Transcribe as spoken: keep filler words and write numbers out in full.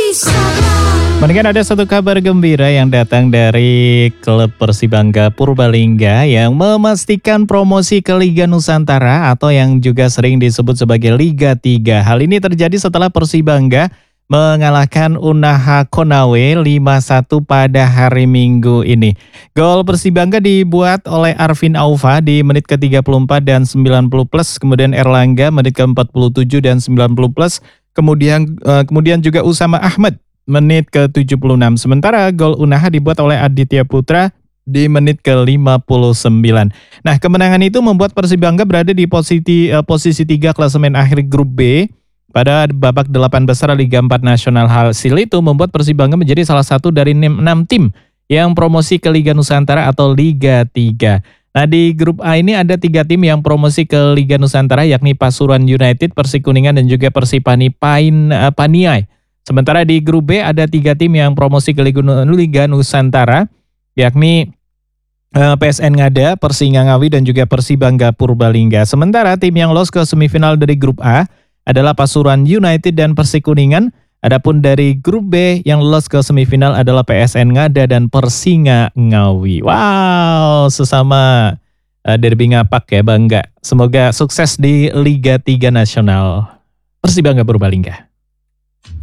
Mendingan ada satu kabar gembira yang datang dari klub Persibangga Purbalingga yang memastikan promosi ke Liga Nusantara atau yang juga sering disebut sebagai Liga tiga. Hal ini terjadi setelah Persibangga mengalahkan Unaha Konawe lima satu pada hari Minggu ini. Gol Persibangga dibuat oleh Arvin Aufa di menit ke tiga puluh empat dan sembilan puluh plus, kemudian Erlangga menit ke empat puluh tujuh dan sembilan puluh plus, kemudian uh, kemudian juga Usama Ahmad menit ke tujuh puluh enam. Sementara gol Unaha dibuat oleh Aditya Putra di menit ke lima puluh sembilan. Nah, kemenangan itu membuat Persibangga berada di posisi uh, posisi tiga klasemen akhir grup B. Pada babak delapan besar Liga empat Nasional. Hasil itu membuat Persibangga menjadi salah satu dari enam tim yang promosi ke Liga Nusantara atau Liga tiga. Nah, di grup A ini ada tiga tim yang promosi ke Liga Nusantara, yakni Pasuruan United, Persikuningan, dan juga Persipani Pain uh, Paniai. Sementara di grup B ada tiga tim yang promosi ke Liga Nusantara, yakni uh, P S N Ngada, Persinga Ngawi, dan juga Persibangga Purbalingga. Sementara tim yang lolos ke semifinal dari grup A adalah Pasuruan United dan Persikuningan. Adapun dari grup B yang lolos ke semifinal adalah P S N Ngada dan Persinga Ngawi. Wow, sesama uh, derby ngapak ya, bangga. Semoga sukses di Liga tiga Nasional Persibangga Purbalingga.